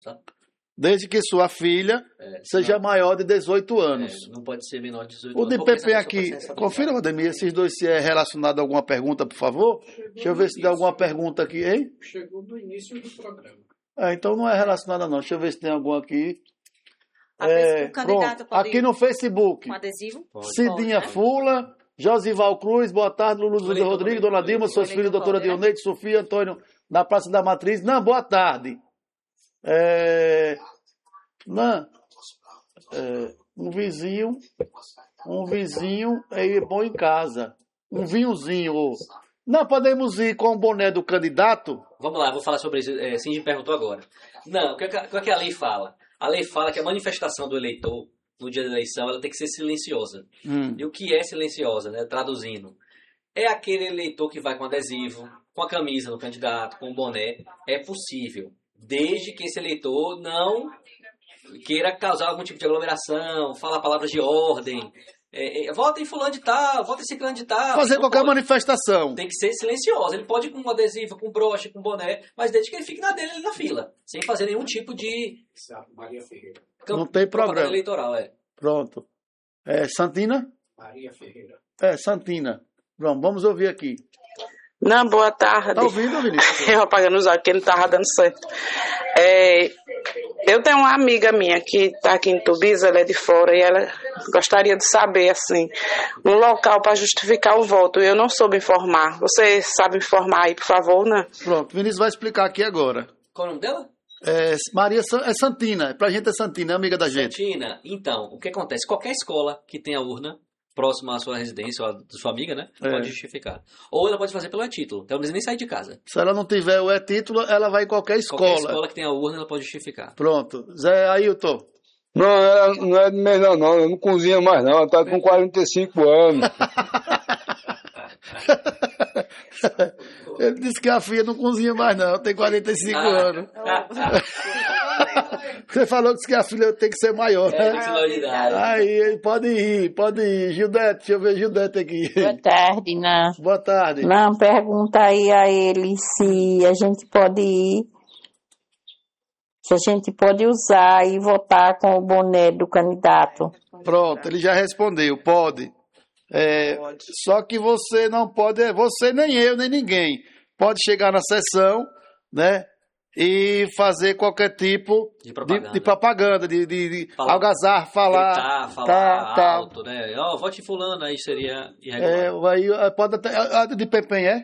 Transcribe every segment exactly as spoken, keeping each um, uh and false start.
Tá? Desde que sua filha é, seja não, maior de dezoito anos. É, não pode ser menor de dezoito o anos. O de P P aqui, confira, Valdemir, esses dois se é relacionado a alguma pergunta, por favor. Chegou Deixa eu ver se tem alguma pergunta aqui, hein? Chegou no início do programa. Ah, então não é relacionada não. Deixa eu ver se tem alguma aqui. É, pronto, aqui no Facebook. Com adesivo? Pode. Cidinha pode, né? Fula, Josival Cruz, boa tarde, Lulu Zúlia Rodrigues, Dona Dilma, seus filhos, doutora Dioneide, Sofia, Antônio, da Praça da Matriz. Não, boa tarde. É... Não, é... um vizinho, um vizinho é bom em casa. Um vinhozinho. Não podemos ir com o boné do candidato? Vamos lá, vou falar sobre isso. É, Cindy perguntou agora. Não, o que, é que, o que a lei fala? A lei fala que a manifestação do eleitor no dia da eleição ela tem que ser silenciosa. Hum. E o que é silenciosa, né? Traduzindo, é aquele eleitor que vai com adesivo, com a camisa do candidato, com o boné. É possível, desde que esse eleitor não queira causar algum tipo de aglomeração, falar palavras de ordem. É, é, vota em fulano de tal, vota em ciclano de tal. Fazer qualquer pode. manifestação. Tem que ser silenciosa. Ele pode ir com um adesivo, com broche, com boné, mas desde que ele fique na dele, na fila. Sem fazer nenhum tipo de... Maria Ferreira. Não tem problema. Eleitoral, é. Pronto. É, Santina? Maria Ferreira. É, Santina. Vamos, vamos ouvir aqui. Não, boa tarde. Tá ouvindo, Vinícius? Eu apagando os olhos, porque não estava dando certo. É, eu tenho uma amiga minha que está aqui em Tubiza, ela é de fora, e ela gostaria de saber, assim, um local para justificar o voto. Eu não soube informar. Você sabe informar aí, por favor, né? Pronto, Vinícius vai explicar aqui agora. Qual o nome dela? É, Maria é Santina. Pra gente é Santina, é amiga da gente. Santina. Então, o que acontece? Qualquer escola que tenha urna próxima à sua residência ou à sua amiga, né? É. Pode justificar. Ou ela pode fazer pelo e-título. Então, não precisa nem sair de casa. Se ela não tiver o e-título, ela vai em qualquer escola. Qualquer escola que tenha urna, ela pode justificar. Pronto. Zé Ailton. Não, ela não é de melhor não. Ela não cozinha mais não. Ela tá com quarenta e cinco anos. Ele disse que a filha não cozinha mais não. Tem quarenta e cinco ah. anos. Você falou que a filha tem que ser maior, é, né? Tem que ser idade. Aí, pode ir, pode ir. Gildete, deixa eu ver Gildete aqui. Boa tarde, Nan. Boa tarde. Não, pergunta aí a ele se a gente pode ir, se a gente pode usar e votar com o boné do candidato. Pronto, ele já respondeu, pode. É, pode. Só que você não pode, você nem eu, nem ninguém, pode chegar na sessão, né? E fazer qualquer tipo de propaganda, de, de, propaganda, de, de, de falar, algazar, falar, gritar, falar tá, alto, tá. né? Ó, oh, vote fulano, aí seria irregular. É, aí pode até, a de Pepem é?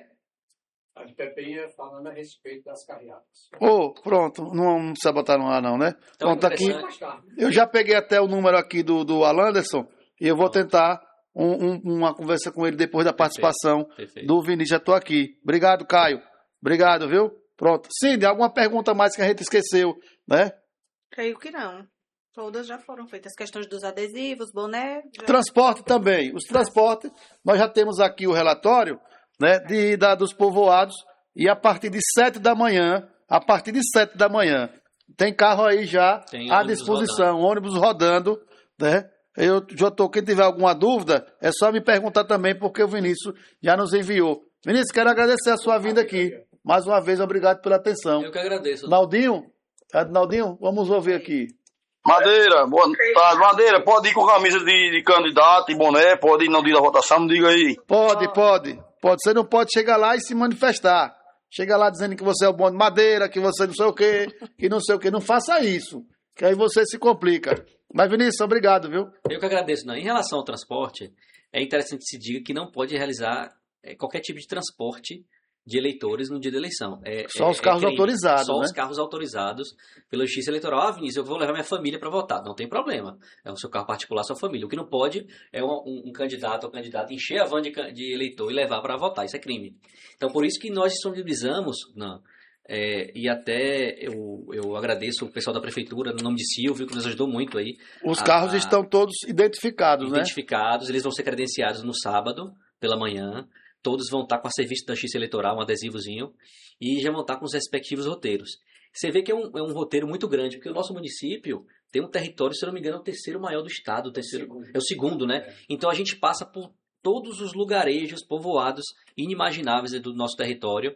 A de Pepem é falando a respeito das carreadas. Oh, pronto, não, não precisa botar no ar não, né? Então, pronto, aqui, eu já peguei até o número aqui do, do Alanderson e eu vou tentar um, um, uma conversa com ele depois da participação Perfeito. Perfeito. do Vinícius. Já estou aqui. Obrigado, Caio. Obrigado, viu? Pronto. Cindy, alguma pergunta mais que a gente esqueceu, né? Creio que não. Todas já foram feitas. As questões dos adesivos, boné... Já... Transporte também. Os transportes, nós já temos aqui o relatório, né, de, da, dos povoados, e a partir de sete da manhã, a partir de sete da manhã, tem carro aí já tem à disposição, rodando. ônibus rodando, né? Eu já tô, quem tiver alguma dúvida, é só me perguntar também, porque o Vinícius já nos enviou. Vinícius, quero agradecer a sua vinda aqui. Mais uma vez, obrigado pela atenção. Eu que agradeço. Naldinho, Naldinho, vamos ouvir aqui. Madeira, boa tarde. Madeira, pode ir com camisa de, de candidato e boné, pode ir no dia da votação, me diga aí. Pode, pode. Pode. Você não pode chegar lá e se manifestar. Chega lá dizendo que você é o bom de Madeira, que você não sei o quê, que não sei o quê. Não faça isso, que aí você se complica. Mas, Vinícius, obrigado, viu? Eu que agradeço. Não. Em relação ao transporte, é interessante que se diga que não pode realizar qualquer tipo de transporte de eleitores no dia da eleição. É, só é, os carros é autorizados, Só né? os carros autorizados pela Justiça Eleitoral. Ah, Vinícius, eu vou levar minha família para votar. Não tem problema. É o seu carro particular, sua família. O que não pode é um, um, um candidato ou candidata encher a van de, de eleitor e levar para votar. Isso é crime. Então, por isso que nós disponibilizamos, não, é, e até eu, eu agradeço o pessoal da Prefeitura, no nome de Silvio, que nos ajudou muito aí. Os a, carros a, estão todos identificados, identificados, né? Identificados. Eles vão ser credenciados no sábado, pela manhã. Todos vão estar com a serviço da Justiça Eleitoral, um adesivozinho, e já vão estar com os respectivos roteiros. Você vê que é um, é um roteiro muito grande, porque o nosso município tem um território, se eu não me engano, é o terceiro maior do estado, o terceiro, segundo. é o segundo, né? É. Então a gente passa por todos os lugarejos, povoados inimagináveis do nosso território,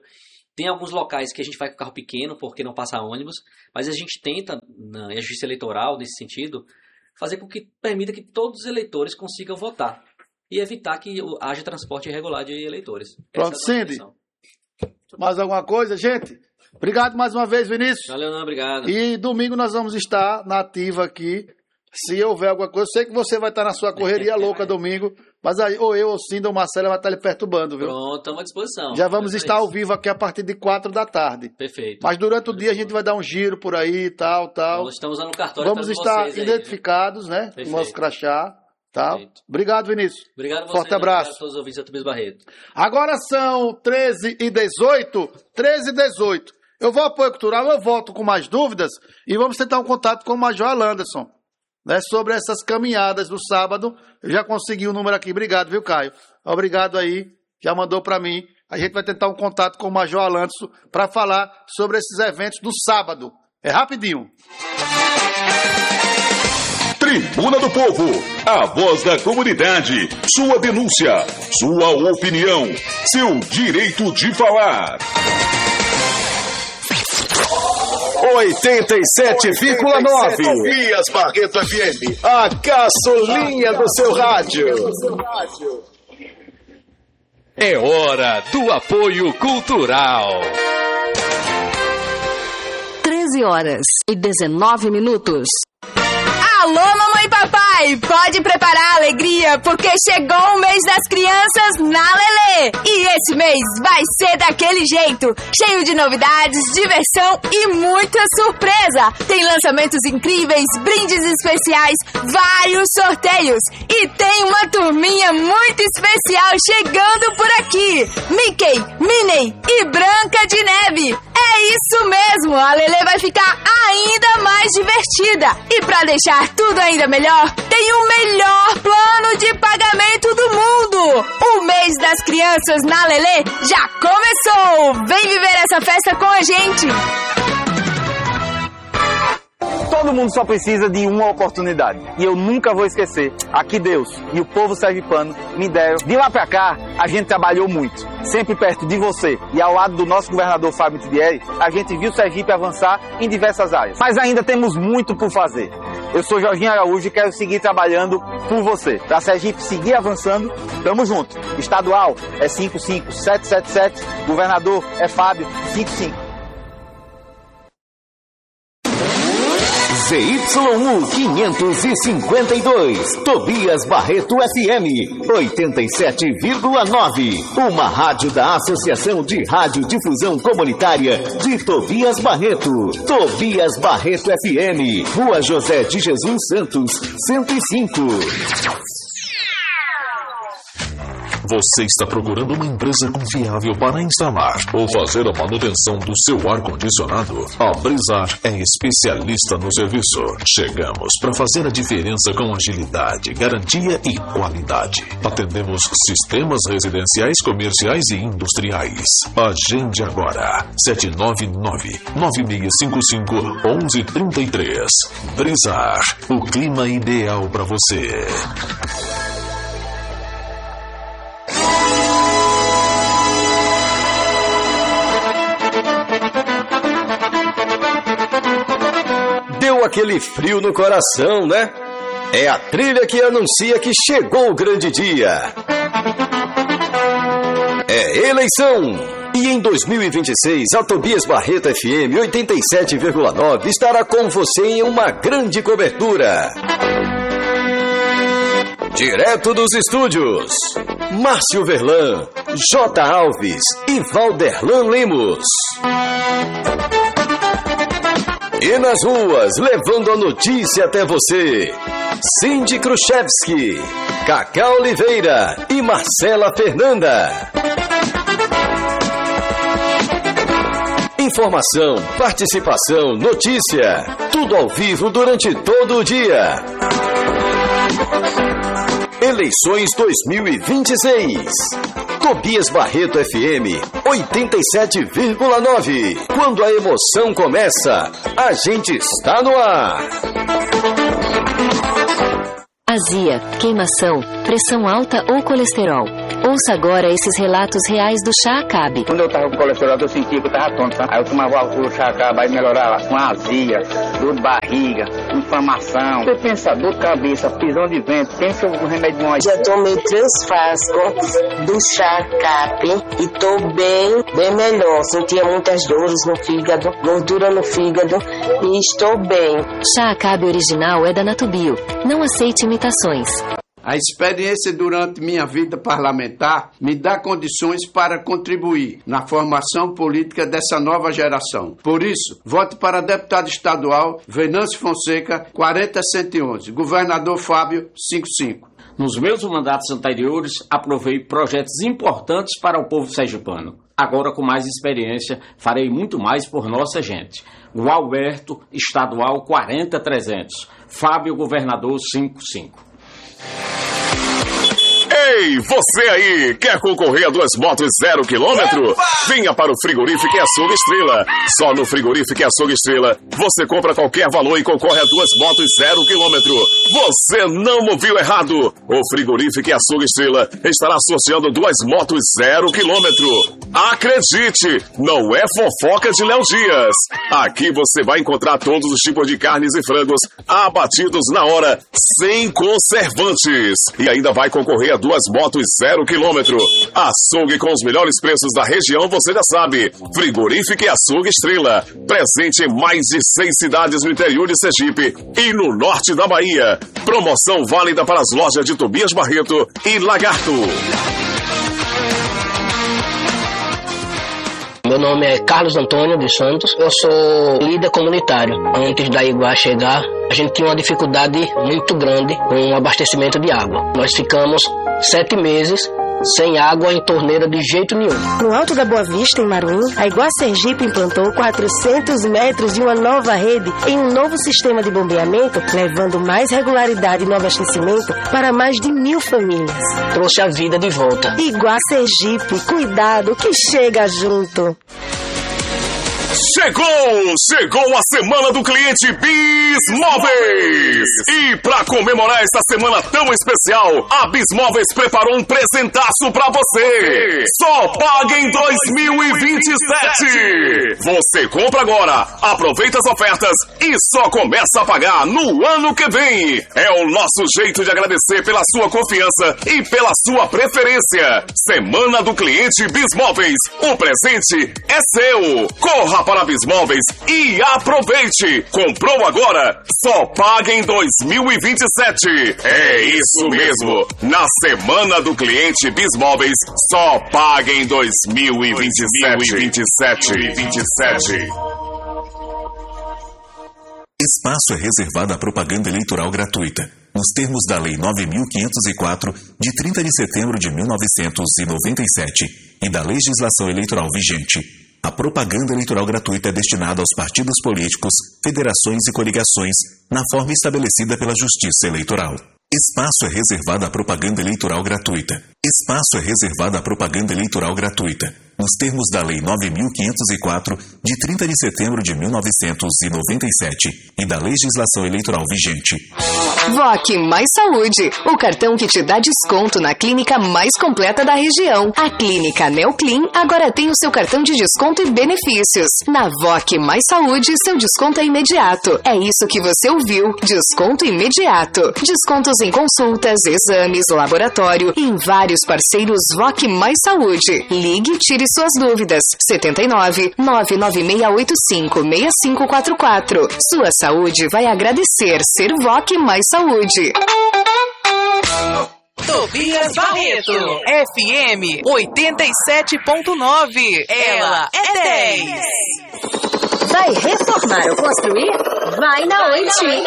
Tem alguns locais que a gente vai com carro pequeno porque não passa ônibus, mas a gente tenta, na justiça eleitoral, nesse sentido, fazer com que permita que todos os eleitores consigam votar e evitar que haja transporte irregular de eleitores. Pronto, Essa é a Cindy. Mais alguma coisa, gente? Obrigado mais uma vez, Vinícius. Valeu, não, obrigado. E domingo nós vamos estar na ativa aqui. Se houver alguma coisa, eu sei que você vai estar na sua correria louca domingo, mas aí ou eu, ou Cindy, ou Marcela vai estar lhe perturbando, viu? Pronto, estamos à disposição. Já vamos é estar isso. ao vivo aqui a partir de quatro da tarde. Perfeito. Mas durante o dia a gente vai dar um giro por aí, tal, tal. Nós estamos usando o cartório. Vamos estar vocês aí, identificados, né? Perfeito. Com o nosso crachá, tal. Perfeito. Obrigado, Vinícius. Obrigado a vocês. Forte abraço. Obrigado a todos os ouvintes da Tobias Barreto. Agora são treze e dezoito. treze e dezoito. Eu vou ao apoio cultural, eu volto com mais dúvidas e vamos tentar um contato com o Major Alanderson, né, sobre essas caminhadas do sábado. Eu já consegui o número aqui. Obrigado, viu, Caio? Obrigado aí. Já mandou para mim. A gente vai tentar um contato com o Major Alanderson para falar sobre esses eventos do sábado. É rapidinho. Tribuna do Povo, a voz da comunidade, sua denúncia, sua opinião, seu direito de falar. oitenta e sete vírgula nove Tobias Barreto F M, a gasolina do seu rádio. É hora do apoio cultural. treze horas e dezenove minutos. Alô, mamãe e papai, pode preparar a alegria, porque chegou o mês das crianças na Lelê. E esse mês vai ser daquele jeito, cheio de novidades, diversão e muita surpresa. Tem lançamentos incríveis, brindes especiais, vários sorteios. E tem uma turminha muito especial chegando por aqui. Mickey, Minnie e Branca de Neve. É isso mesmo, a Lelê vai ficar ainda mais divertida. E pra deixar tudo ainda melhor, tem o melhor plano de pagamento do mundo. O mês das crianças na Lelê já começou. Vem viver essa festa com a gente. Todo mundo só precisa de uma oportunidade. E eu nunca vou esquecer. Aqui Deus e o povo sergipano me deram. De lá pra cá, a gente trabalhou muito. Sempre perto de você. E ao lado do nosso governador Fábio Tibieri, a gente viu o Sergipe avançar em diversas áreas. Mas ainda temos muito por fazer. Eu sou Jorginho Araújo e quero seguir trabalhando por você. Pra Sergipe seguir avançando, tamo junto. Estadual é cinco cinco sete sete sete. Governador é Fábio cinco cinco. Z Y U quinhentos e cinquenta e dois, Tobias Barreto F M, oitenta e sete vírgula nove, uma rádio da Associação de Radiodifusão Comunitária de Tobias Barreto. Tobias Barreto F M, Rua José de Jesus Santos, cento e cinco. Você está procurando uma empresa confiável para instalar ou fazer a manutenção do seu ar-condicionado? A Brizar é especialista no serviço. Chegamos para fazer a diferença com agilidade, garantia e qualidade. Atendemos sistemas residenciais, comerciais e industriais. Agende agora. sete nove nove, nove seis cinco cinco, um um três três. Brizar, o clima ideal para você. Deu aquele frio no coração, né? É a trilha que anuncia que chegou o grande dia. É eleição! E em dois mil e vinte e seis, a Tobias Barreto F M oitenta e sete vírgula nove estará com você em uma grande cobertura. Direto dos estúdios, Márcio Verlan, J. Alves e Valderlan Lemos. E nas ruas, levando a notícia até você, Cindy Khrushchevsky, Cacá Oliveira e Marcela Fernanda. Informação, participação, notícia, tudo ao vivo durante todo o dia. Eleições dois mil e vinte e seis. Tobias Barreto F M oitenta e sete vírgula nove. Quando a emoção começa, a gente está no ar. Azia, queimação, pressão alta ou colesterol. Ouça agora esses relatos reais do Chá Acabe. Quando eu tava com colesterol, eu sentia que eu tava tonto, tá? Aí eu tomava o Chá Acabe, aí melhorava com azia, dor de barriga, inflamação. Você pensa, dor de cabeça, prisão de vento, pensa o remédio mais. Já tomei três frascos do Chá Acabe e tô bem, bem melhor. Sentia muitas dores no fígado, gordura no fígado e estou bem. Chá Acabe original é da Natubio. Não aceite imitações. A experiência durante minha vida parlamentar me dá condições para contribuir na formação política dessa nova geração. Por isso, vote para deputado estadual Venâncio Fonseca, quarenta cento e onze, governador Fábio, cinquenta e cinco. Nos meus mandatos anteriores, aprovei projetos importantes para o povo sergipano. Agora, com mais experiência, farei muito mais por nossa gente. Gualberto, estadual quarenta trezentos. Fábio, governador cinquenta e cinco. Ei, você aí, quer concorrer a duas motos zero quilômetro? Venha para o Frigorífico e Açougue Estrela. Só no Frigorífico e Açougue Estrela, você compra qualquer valor e concorre a duas motos zero quilômetro. Você não ouviu errado. O Frigorífico e Açougue Estrela estará sorteando duas motos zero quilômetro. Acredite, não é fofoca de Léo Dias. Aqui você vai encontrar todos os tipos de carnes e frangos abatidos na hora, sem conservantes. E ainda vai concorrer a duas motos zero quilômetro. Açougue com os melhores preços da região, você já sabe. Frigorífico e Açougue Estrela. Presente em mais de seis cidades no interior de Sergipe e no norte da Bahia. Promoção válida para as lojas de Tobias Barreto e Lagarto. Meu nome é Carlos Antônio dos Santos, eu sou líder comunitário. Antes da Iguá chegar, a gente tinha uma dificuldade muito grande com o abastecimento de água. Nós ficamos sete meses sem água em torneira de jeito nenhum. No Alto da Boa Vista, em Maruim, a Iguá Sergipe implantou quatrocentos metros de uma nova rede em um novo sistema de bombeamento, levando mais regularidade no abastecimento para mais de mil famílias. Trouxe a vida de volta. Iguá Sergipe, cuidado que chega junto. Chegou! Chegou a Semana do Cliente Bis Móveis! E para comemorar essa semana tão especial, a Bis Móveis preparou um presentaço para você! Só paga em dois mil e vinte e sete! Você compra agora, aproveita as ofertas e só começa a pagar no ano que vem! É o nosso jeito de agradecer pela sua confiança e pela sua preferência! Semana do Cliente Bis Móveis, o presente é seu! Corra para Bis Móveis e aproveite! Comprou agora? Só paga em dois mil e vinte e sete! É isso mesmo! Na Semana do Cliente Bis Móveis, só paga em dois mil e vinte e sete! Espaço é reservado à propaganda eleitoral gratuita, nos termos da Lei nove mil quinhentos e quatro, de trinta de setembro de mil novecentos e noventa e sete, e da legislação eleitoral vigente. A propaganda eleitoral gratuita é destinada aos partidos políticos, federações e coligações, na forma estabelecida pela Justiça Eleitoral. Espaço é reservado à propaganda eleitoral gratuita. Espaço é reservado à propaganda eleitoral gratuita, nos termos da Lei nove mil quinhentos e quatro, de trinta de setembro de mil novecentos e noventa e sete, e da legislação eleitoral vigente. V O C Mais Saúde, o cartão que te dá desconto na clínica mais completa da região. A Clínica Neoclin agora tem o seu cartão de desconto e benefícios. Na V O C Mais Saúde, seu desconto é imediato. É isso que você ouviu, desconto imediato. Descontos em consultas, exames, laboratório e em vários parceiros V O C Mais Saúde. Ligue e tire suas dúvidas. setenta e nove, nove nove seis oito cinco, seis cinco quatro quatro. Sua saúde vai agradecer ser V O C Mais Saúde. Tobias Barreto, F M oitenta e sete ponto nove. Ela é dez. Vai reformar ou construir? Vai na Oiti.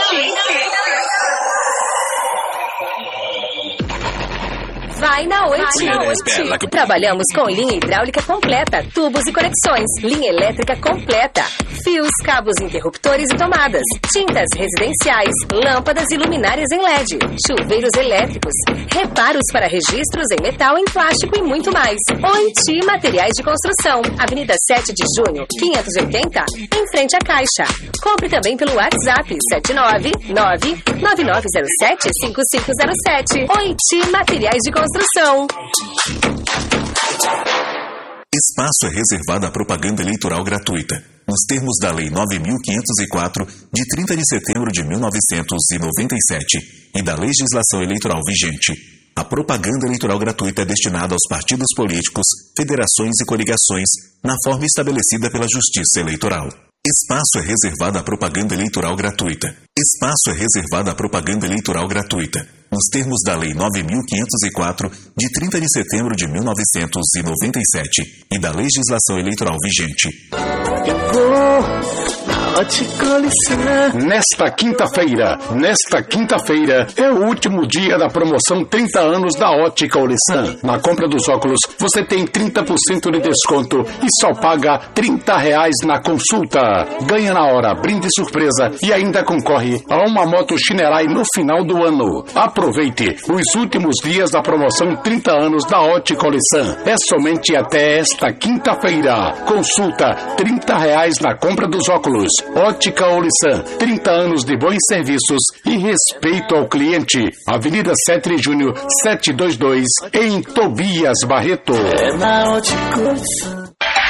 Vai na Oiti. Trabalhamos com linha hidráulica completa, tubos e conexões, linha elétrica completa, fios, cabos, interruptores e tomadas, tintas residenciais, lâmpadas e luminárias em L E D, chuveiros elétricos, reparos para registros em metal, em plástico e muito mais. Oiti Materiais de Construção, Avenida sete de junho, quinhentos e oitenta, em frente à Caixa. Compre também pelo WhatsApp sete nove nove, nove nove zero sete, cinco cinco zero sete. Oiti Materiais de Construção. construção. Espaço é reservado à propaganda eleitoral gratuita, nos termos da Lei nove mil quinhentos e quatro, de trinta de setembro de mil novecentos e noventa e sete, e da legislação eleitoral vigente. A propaganda eleitoral gratuita é destinada aos partidos políticos, federações e coligações, na forma estabelecida pela Justiça Eleitoral. Espaço é reservado à propaganda eleitoral gratuita. Espaço é reservado à propaganda eleitoral gratuita, nos termos da Lei nove mil quinhentos e quatro, de trinta de setembro de mil novecentos e noventa e sete, e da legislação eleitoral vigente. Eu vou na Ótica Lissan. Nesta quinta-feira, nesta quinta-feira, é o último dia da promoção trinta anos da Ótica Lissan. Na compra dos óculos, você tem trinta por cento de desconto e só paga trinta reais na consulta. Ganha na hora, brinde surpresa e ainda concorre a uma moto Shinerai no final do ano. Aproveite os últimos dias da promoção trinta anos da Ótica Lissan. É somente até esta quinta-feira. Consulta trinta reais na compra dos óculos. Ótica Lissan, trinta anos de bons serviços e respeito ao cliente. Avenida sete de junho, setecentos e vinte e dois, em Tobias Barreto. É na Ótica Lissan.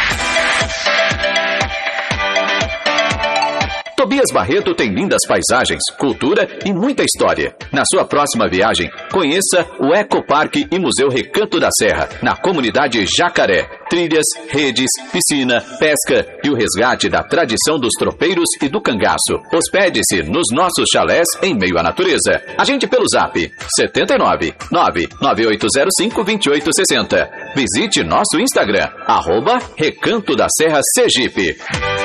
Tobias Barreto tem lindas paisagens, cultura e muita história. Na sua próxima viagem, conheça o Ecoparque e Museu Recanto da Serra, na comunidade Jacaré. Trilhas, redes, piscina, pesca e o resgate da tradição dos tropeiros e do cangaço. Hospede-se nos nossos chalés em meio à natureza. Agende pelo zap setenta e nove, nove nove oito zero cinco, dois oito seis zero. Visite nosso Instagram, arroba Recanto da Serra Sergipe.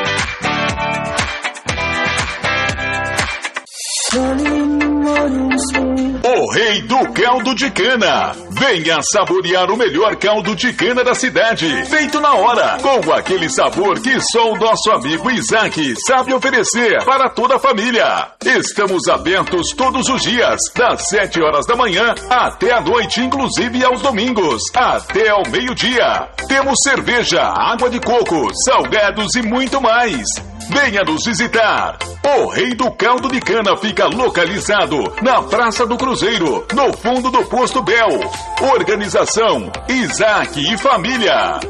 O rei do caldo de cana. Venha saborear o melhor caldo de cana da cidade, feito na hora, com aquele sabor que só o nosso amigo Isaac sabe oferecer para toda a família. Estamos abertos todos os dias, das sete horas da manhã até a noite, inclusive aos domingos, até ao meio-dia. Temos cerveja, água de coco, salgados e muito mais. Venha nos visitar. O Rei do Caldo de Cana fica localizado na Praça do Cruzeiro, no fundo do Posto Bel. Organização Isaac e Família.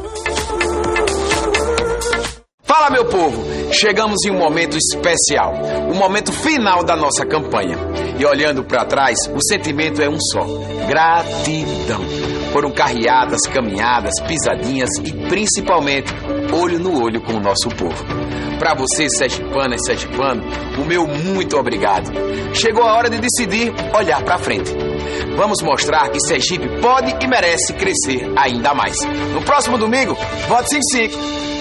Fala, meu povo! Chegamos em um momento especial, o momento final da nossa campanha. E olhando para trás, o sentimento é um só: gratidão. Foram carreadas, caminhadas, pisadinhas e principalmente olho no olho com o nosso povo. Para você, sergipana e sergipano, o meu muito obrigado. Chegou a hora de decidir olhar para frente. Vamos mostrar que Sergipe pode e merece crescer ainda mais. No próximo domingo, vote cinco cinco.